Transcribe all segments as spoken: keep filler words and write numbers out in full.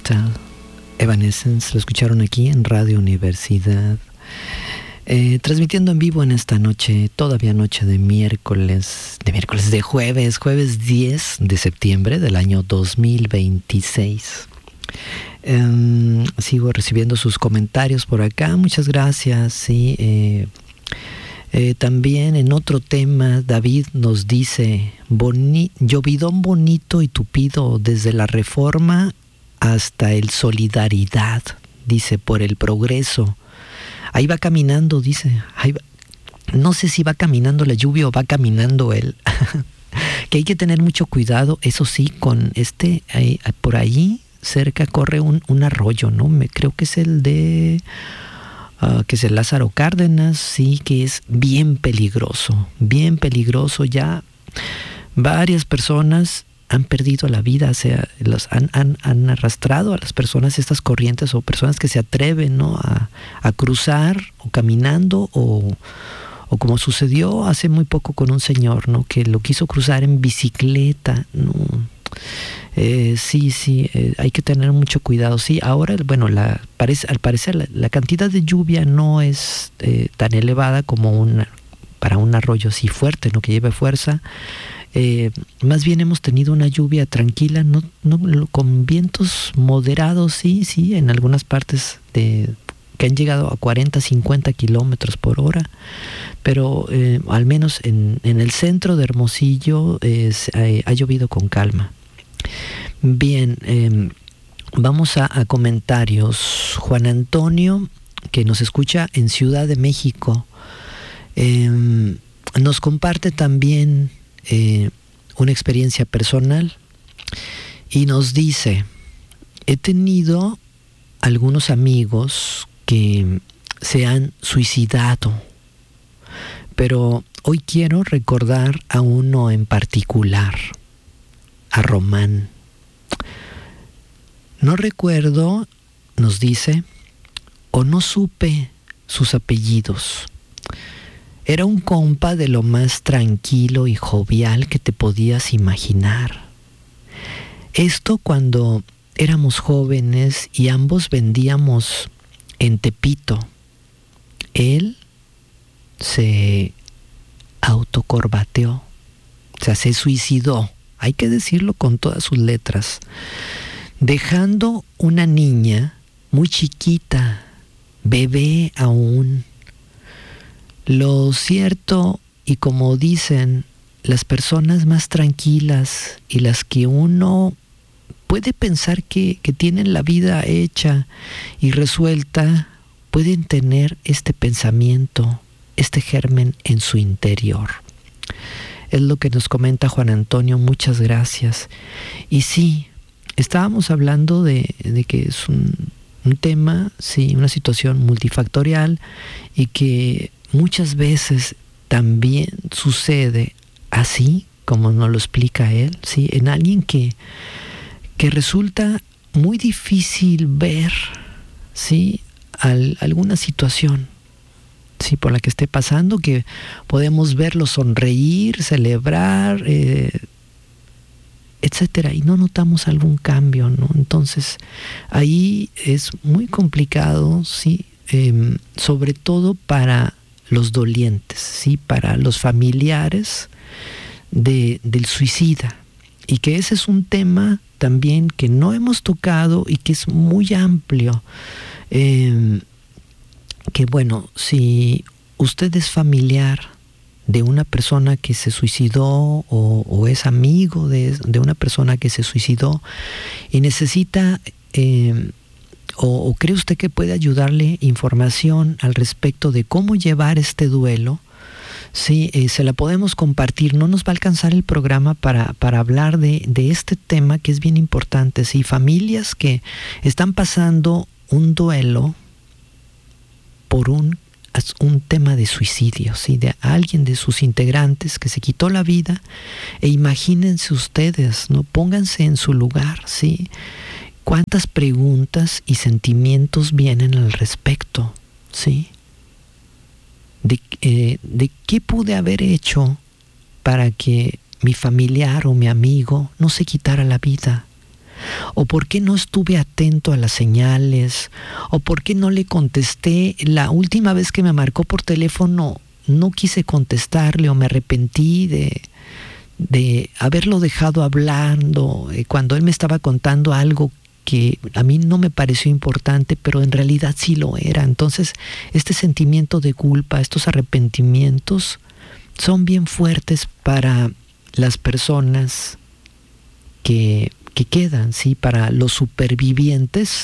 Metal, Evanescence, lo escucharon aquí en Radio Universidad, eh, transmitiendo en vivo en esta noche, todavía noche de miércoles, de miércoles de jueves, jueves diez de septiembre del año dos mil veintiséis. Um, sigo recibiendo sus comentarios por acá, muchas gracias. Sí, eh, eh, también en otro tema, David nos dice: Boni- llovidón bonito y tupido desde la Reforma hasta el Solidaridad, dice, por el Progreso. Ahí va caminando, dice. Ahí va. No sé si va caminando la lluvia o va caminando él. Que hay que tener mucho cuidado, eso sí, con este, eh, por ahí cerca corre un, un arroyo, ¿no? Me, creo que es el de, uh, que es el Lázaro Cárdenas, sí, que es bien peligroso, bien peligroso. Ya varias personas han perdido la vida, o sea, los han, han, han arrastrado a las personas estas corrientes, o personas que se atreven, ¿no?, a, a cruzar, o caminando, o, o como sucedió hace muy poco con un señor, ¿no?, que lo quiso cruzar en bicicleta, ¿no? Eh, sí, sí, eh, hay que tener mucho cuidado. Sí, ahora, bueno, la, parece, al parecer la, la cantidad de lluvia no es eh, tan elevada como una, para un arroyo así fuerte, ¿no?, que lleve fuerza. Eh, más bien hemos tenido una lluvia tranquila, no, no, con vientos moderados, sí, sí, en algunas partes de, que han llegado a cuarenta, cincuenta kilómetros por hora, pero eh, al menos en, en el centro de Hermosillo eh, eh, ha llovido con calma. Bien, eh, vamos a, a comentarios. Juan Antonio, que nos escucha en Ciudad de México, eh, nos comparte también eh, una experiencia personal y nos dice: he tenido algunos amigos que se han suicidado, pero hoy quiero recordar a uno en particular, a Román. No recuerdo, nos dice, o no supe sus apellidos. Era un compa de lo más tranquilo y jovial que te podías imaginar. Esto cuando éramos jóvenes y ambos vendíamos en Tepito. Él se autocorbateó, o sea, se suicidó. Hay que decirlo con todas sus letras, dejando una niña muy chiquita, bebé aún. Lo cierto, y como dicen, las personas más tranquilas y las que uno puede pensar que, que tienen la vida hecha y resuelta, pueden tener este pensamiento, este germen en su interior. Es lo que nos comenta Juan Antonio, muchas gracias. Y sí, estábamos hablando de, de que es un, un tema, sí, una situación multifactorial, y que muchas veces también sucede así, como nos lo explica él, sí, en alguien que, que resulta muy difícil ver, sí, al, alguna situación, sí, por la que esté pasando, que podemos verlo sonreír, celebrar, eh, etcétera, y no notamos algún cambio, ¿no? Entonces ahí es muy complicado, sí, eh, sobre todo para los dolientes, sí, para los familiares de, del suicida, y que ese es un tema también que no hemos tocado y que es muy amplio. Eh, que bueno, si usted es familiar de una persona que se suicidó, o, o es amigo de, de una persona que se suicidó y necesita, eh, o, o cree usted que puede ayudarle información al respecto de cómo llevar este duelo, sí, eh, se la podemos compartir. No nos va a alcanzar el programa para, para hablar de, de este tema, que es bien importante. Sí, familias que están pasando un duelo por un, un tema de suicidio, ¿sí?, de alguien de sus integrantes que se quitó la vida. E imagínense ustedes, ¿no?, pónganse en su lugar, ¿sí?, cuántas preguntas y sentimientos vienen al respecto, ¿sí?, de, eh, de qué pude haber hecho para que mi familiar o mi amigo no se quitara la vida. o por qué no estuve atento a las señales, o por qué no le contesté la última vez que me marcó por teléfono, no quise contestarle o me arrepentí de, de haberlo dejado hablando eh, cuando él me estaba contando algo que a mí no me pareció importante, pero en realidad sí lo era. Entonces, este sentimiento de culpa, estos arrepentimientos, son bien fuertes para las personas que, que quedan, ¿sí? Para los supervivientes,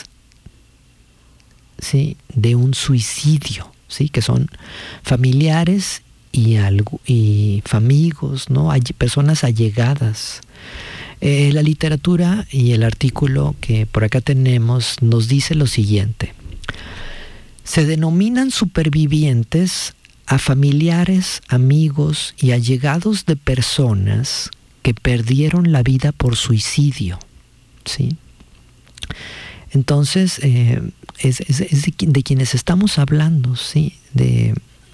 ¿sí? De un suicidio, ¿sí? Que son familiares y, algo, y amigos, ¿no? Hay personas allegadas. Eh, la literatura y el artículo que por acá tenemos nos dice lo siguiente: se denominan supervivientes a familiares, amigos y allegados de personas que perdieron la vida por suicidio, ¿sí? Entonces, eh, es, es, es de, de quienes estamos hablando, ¿sí? De,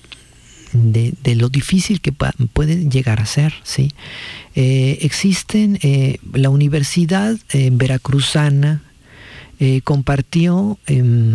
de, de lo difícil que puede llegar a ser, ¿sí? Eh, existen, eh, la Universidad eh, Veracruzana eh, compartió eh,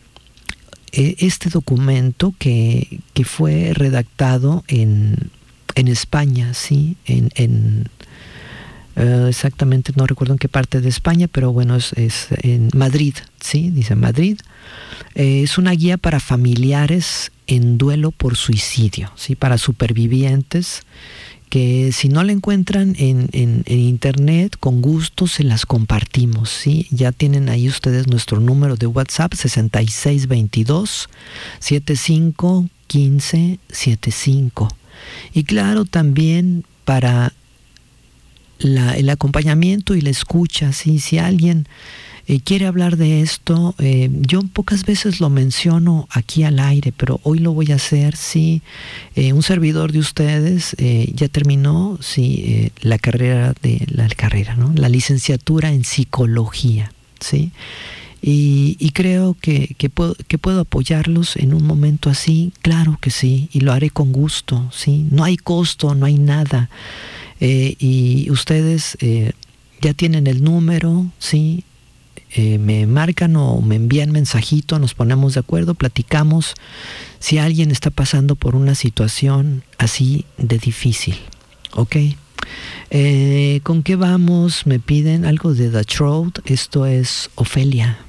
este documento que, que fue redactado en, en España, ¿sí? En, en uh, exactamente no recuerdo en qué parte de España, pero bueno, es, es en Madrid, ¿sí? Dice Madrid. Eh, es una guía para familiares en duelo por suicidio, ¿sí? Para supervivientes, que si no la encuentran en, en, en internet, con gusto se las compartimos, ¿sí? Ya tienen ahí ustedes nuestro número de WhatsApp, sesenta y seis veintidós, setenta y cinco quince setenta y cinco. Y claro, también para la, el acompañamiento y la escucha, ¿sí? Si alguien eh, quiere hablar de esto, eh, yo pocas veces lo menciono aquí al aire, pero hoy lo voy a hacer, sí. Eh, un servidor de ustedes eh, ya terminó, sí, eh, la carrera de la carrera, ¿no? La licenciatura en psicología, sí. Y, y creo que, que, puedo, que puedo apoyarlos en un momento así, claro que sí, y lo haré con gusto, sí. No hay costo, no hay nada. Eh, y ustedes eh, ya tienen el número, sí. Eh, me marcan o me envían mensajito, nos ponemos de acuerdo, platicamos si alguien está pasando por una situación así de difícil, ¿ok? Eh, ¿con qué vamos? Me piden algo de The Throat, esto es Ofelia.